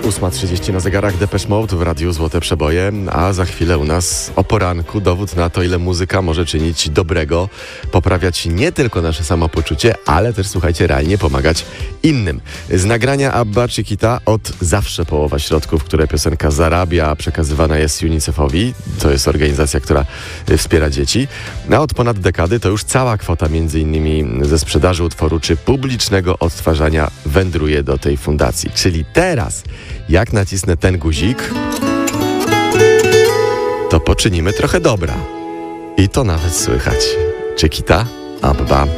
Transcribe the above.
8:30 na zegarach, Depeche Mode w radiu Złote Przeboje, a za chwilę u nas o poranku dowód na to, ile muzyka może czynić dobrego, poprawiać nie tylko nasze samopoczucie, ale też, słuchajcie, realnie pomagać innym. Z nagrania Abba Chiquita od zawsze połowa środków, które piosenka zarabia, przekazywana jest UNICEF-owi. To jest organizacja, która wspiera dzieci. A od ponad dekady to już cała kwota, między innymi ze sprzedaży utworu czy publicznego odtwarzania, wędruje do tej fundacji. Czyli teraz, jak nacisnę ten guzik, to poczynimy trochę dobra. I to nawet słychać. Chiquita, Abba.